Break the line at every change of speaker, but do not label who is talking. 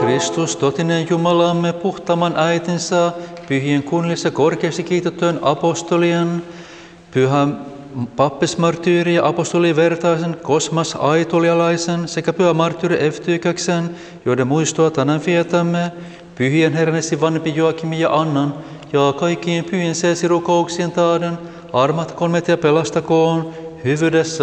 Kristus, totinen Jumalamme, puhtaman äitinsä, pyhien kunnissa korkeasti kiitettyön apostolien, pyhä pappismartyyri ja apostoli Vertaisen, Kosmas Aitolialaisen sekä pyhä marttyyri Eftykäksen, joiden muistoa tänään vietämme, pyhien herranesti vanhempi Joakimin ja Annan ja kaikkien pyhien seesirukouksien tähden, armatkoon meitä ja pelastakoon hyvyydessä